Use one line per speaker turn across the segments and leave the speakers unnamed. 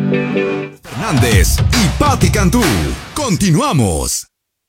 Fernández y Patti Cantú. Continuamos.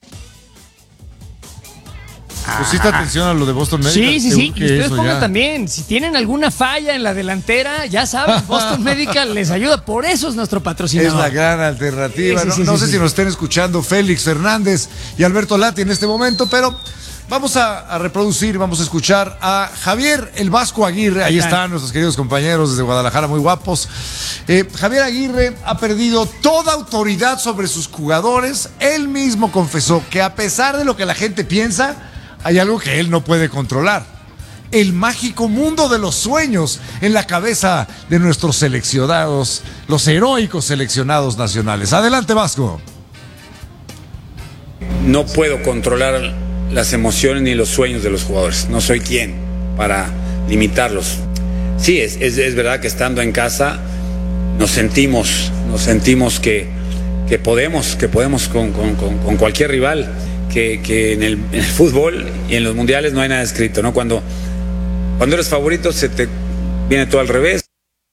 Pusiste atención a lo de Boston Medical.
Sí. Y ustedes pongan también, si tienen alguna falla en la delantera, ya saben, Boston Medical les ayuda. Por eso es nuestro patrocinador.
Es la gran alternativa.
Sí,
no sé si nos estén escuchando Félix Fernández y Alberto Lati en este momento, pero vamos a reproducir, vamos a escuchar a Javier el Vasco Aguirre. Ahí están nuestros queridos compañeros desde Guadalajara, muy guapos. Javier Aguirre ha perdido toda autoridad sobre sus jugadores. Él mismo confesó que a pesar de lo que la gente piensa, hay algo que él no puede controlar: el mágico mundo de los sueños en la cabeza de nuestros seleccionados, los heroicos seleccionados nacionales. Adelante, Vasco.
No puedo controlar las emociones ni los sueños de los jugadores. No soy quien para limitarlos. Sí, es verdad que estando en casa nos sentimos que podemos con cualquier rival. Que en el fútbol y en los mundiales no hay nada escrito, ¿no? Cuando eres favorito se te viene todo al revés.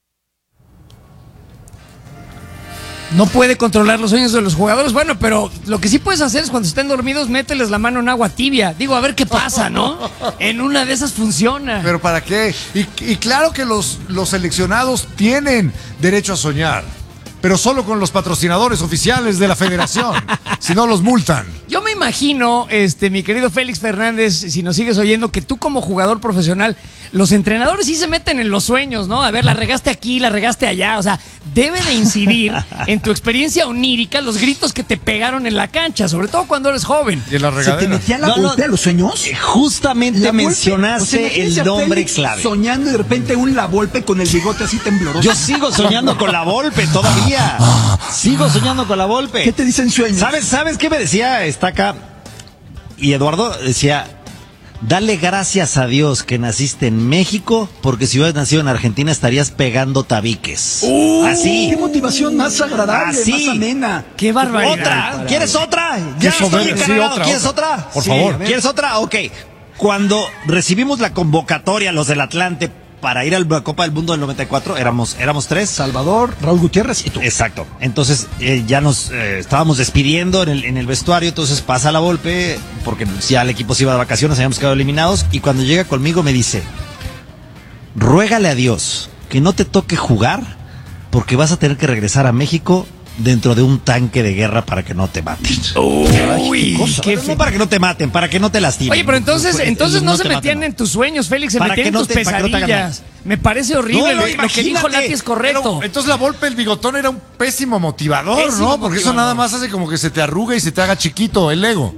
No puede controlar los sueños de los jugadores. Bueno, pero lo que sí puedes hacer es cuando estén dormidos, mételes la mano en agua tibia. Digo, a ver qué pasa, ¿no? En una de esas funciona.
¿Pero para qué? Y claro que los seleccionados tienen derecho a soñar, pero solo con los patrocinadores oficiales de la federación. Si no, los multan.
Yo me imagino, mi querido Félix Fernández, si nos sigues oyendo, que tú como jugador profesional, los entrenadores sí se meten en los sueños, ¿no? A ver, la regaste aquí, la regaste allá. O sea, debe de incidir en tu experiencia onírica los gritos que te pegaron en la cancha, sobre todo cuando eres joven.
¿Y en la regadera?
¿Se te metía la Volpe a los sueños?
Justamente
La Volpe,
mencionaste el nombre
Félix
clave.
Soñando y de repente la Volpe con el bigote así tembloroso.
Yo sigo soñando con la Volpe todavía. Sigo soñando con la Volpe.
¿Qué te dicen sueños?
¿Sabes qué me decía? Está acá. Y Eduardo decía: dale gracias a Dios que naciste en México, porque si hubieras nacido en Argentina estarías pegando tabiques. Así.
¡Qué motivación más agradable,
Así.
más amena!
¡Qué barbaridad!
¿Otra? ¿Quieres otra? Ya
Eso,
estoy
sí,
encargado.
otra,
¿Quieres
otra?
otra?
Por favor.
¿Quieres otra? Ok. Cuando recibimos la convocatoria, los del Atlante, para ir a la Copa del Mundo del 94, éramos tres.
Salvador, Raúl Gutiérrez y tú.
Exacto. Entonces ya nos estábamos despidiendo en el vestuario. Entonces pasa la Volpe, porque ya el equipo se iba de vacaciones, habíamos quedado eliminados. Y cuando llega conmigo me dice: ruégale a Dios que no te toque jugar, porque vas a tener que regresar a México dentro de un tanque de guerra para que no te maten.
Uy,
No para que no te maten, para que no te lastimen.
Oye, pero entonces no se
te
metían
maten.
en tus sueños, Félix, se
Para
metían
que
en
no
tus
te- para que no te hagan
pesadillas. Me parece horrible.
No,
Lo que dijo
imagínate.
Lati es correcto.
Pero, entonces la Volpe, el bigotón, era un pésimo motivador,
Pésimo
¿no? Porque eso
motivador.
nada más hace como que se te arruga y se te haga chiquito el ego.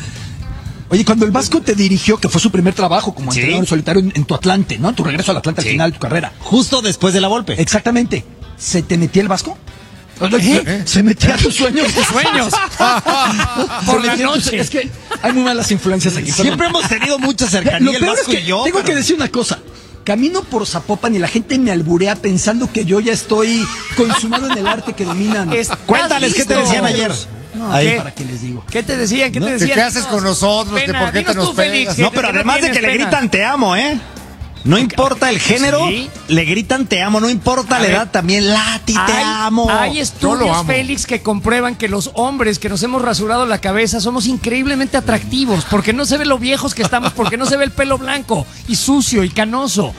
Oye, cuando el Vasco te dirigió, que fue su primer trabajo como
Sí.
entrenador solitario en tu Atlante, ¿no? Tu regreso al Atlante al
Sí.
final de tu carrera.
Justo después de la Volpe.
Exactamente. ¿Se te metía el Vasco? ¿Se metía a tus sueños?
Tus sueños. Por la noche.
Es que hay muy malas influencias aquí.
Siempre hemos tenido mucha
Lo
cercanía el
peor es
Vasco
que
y yo.
tengo
pero-
que decir una cosa. Camino por Zapopan y la gente me alburea pensando que yo ya estoy consumado en el arte que dominan.
Cuéntales qué te
listo.
decían ayer.
No,
Ahí.
¿para qué les digo?
¿Qué te decían? ¿Qué te
¿Que
decían?
qué haces con nosotros? ¿Que por qué te
Dinos
nos
tú, Félix,
pegas?
que
No, pero además de
tienes
que le
pena.
gritan te amo, ¿eh? No importa el género,
¿Sí?
le gritan te amo, no importa
A
la
ver,
edad también, Lati, te amo.
Hay
Yo lo
estudios,
amo.
Félix, que comprueban que los hombres que nos hemos rasurado la cabeza somos increíblemente atractivos, porque no se ve lo viejos que estamos, porque no se ve el pelo blanco y sucio y canoso.